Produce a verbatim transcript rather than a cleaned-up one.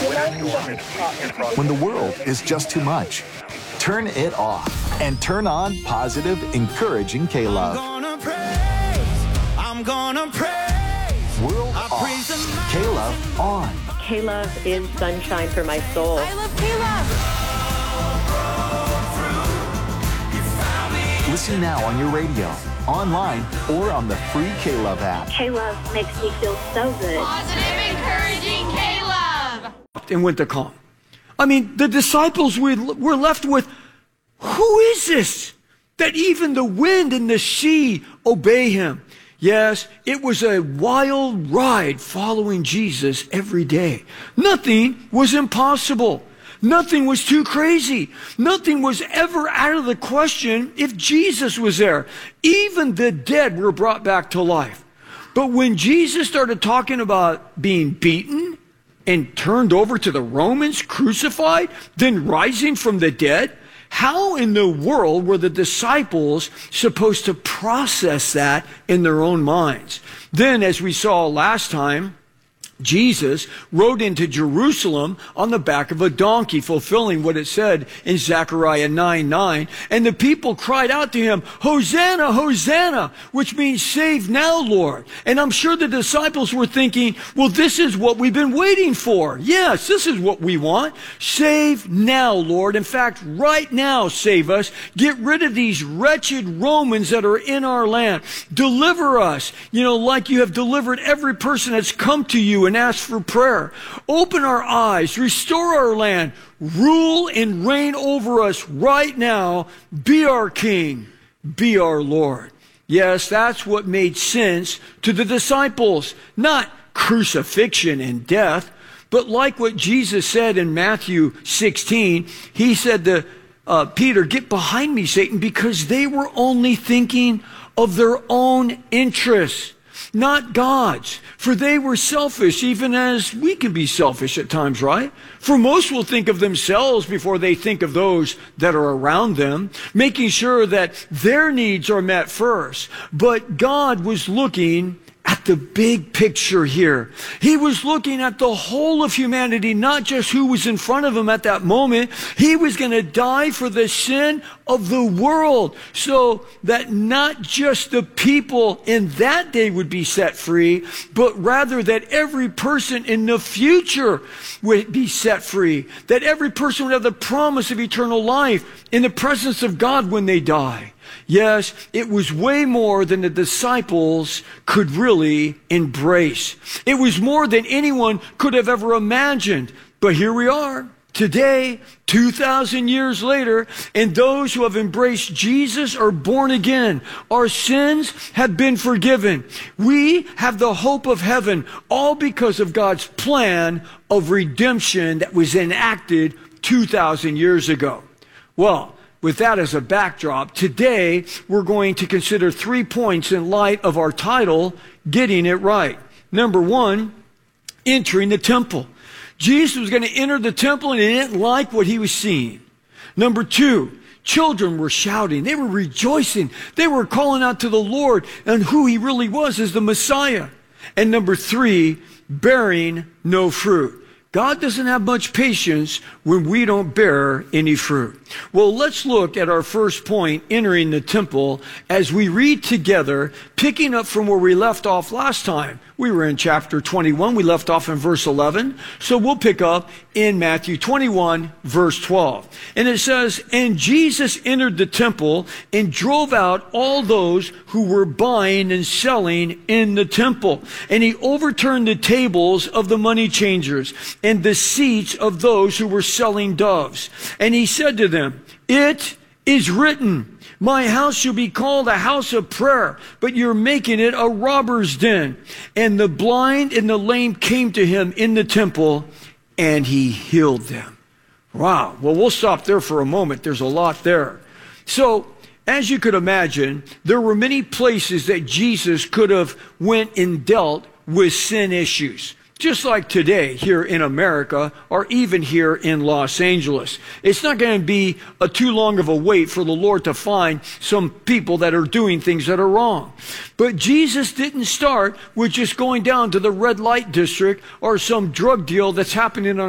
When the world is just too much, turn it off and turn on positive, encouraging K-Love. I'm gonna praise, I'm gonna praise. World off, K-Love on. K-Love is sunshine for my soul. I love K-Love. Listen now on your radio, online, or on the free K-Love app. K-Love makes me feel so good. Positive, encouraging K-Love. And went to calm. I mean, the disciples were left with, who is this that even the wind and the sea obey him? Yes, it was a wild ride following Jesus every day. Nothing was impossible. Nothing was too crazy. Nothing was ever out of the question if Jesus was there. Even the dead were brought back to life. But when Jesus started talking about being beaten and turned over to the Romans, crucified, then rising from the dead, how in the world were the disciples supposed to process that in their own minds? Then, as we saw last time, Jesus rode into Jerusalem on the back of a donkey, fulfilling what it said in Zechariah nine nine. And the people cried out to him, Hosanna, Hosanna, which means save now, Lord. And I'm sure the disciples were thinking, well, this is what we've been waiting for. Yes, this is what we want. Save now, Lord. In fact, right now, save us. Get rid of these wretched Romans that are in our land. Deliver us, you know, like you have delivered every person that's come to you and ask for prayer. Open our eyes, restore our land, rule and reign over us right now. Be our King, be our Lord. Yes, that's what made sense to the disciples. Not crucifixion and death, but like what Jesus said in Matthew sixteen, he said to uh, Peter, get behind me, Satan, because they were only thinking of their own interests, not God's. For they were selfish, even as we can be selfish at times, right? For most will think of themselves before they think of those that are around them, making sure that their needs are met first. But God was looking at the big picture here. He was looking at the whole of humanity, not just who was in front of him at that moment. He was going to die for the sin of the world so that not just the people in that day would be set free, but rather that every person in the future would be set free, that every person would have the promise of eternal life in the presence of God when they die. Yes, it was way more than the disciples could really embrace. It was more than anyone could have ever imagined. But here we are today, two thousand years later, and those who have embraced Jesus are born again. Our sins have been forgiven. We have the hope of heaven, all because of God's plan of redemption that was enacted two thousand years ago. Well, with that as a backdrop, today we're going to consider three points in light of our title, Getting It Right. Number one, entering the temple. Jesus was going to enter the temple and he didn't like what he was seeing. Number two, children were shouting. They were rejoicing. They were calling out to the Lord and who he really was as the Messiah. And number three, bearing no fruit. God doesn't have much patience when we don't bear any fruit. Well, let's look at our first point, entering the temple, as we read together, picking up from where we left off last time. We were in chapter twenty-one. We left off in verse eleven. So we'll pick up in Matthew twenty-one, verse twelve. And it says, and Jesus entered the temple and drove out all those who were buying and selling in the temple. And he overturned the tables of the money changers and the seats of those who were selling doves. And he said to them, it is written, my house shall be called a house of prayer, but you're making it a robber's den. And the blind and the lame came to him in the temple, and he healed them. Wow. Well, we'll stop there for a moment. There's a lot there. So, as you could imagine, there were many places that Jesus could have went and dealt with sin issues. Just like today here in America or even here in Los Angeles. It's not going to be a too long of a wait for the Lord to find some people that are doing things that are wrong. But Jesus didn't start with just going down to the red light district or some drug deal that's happening on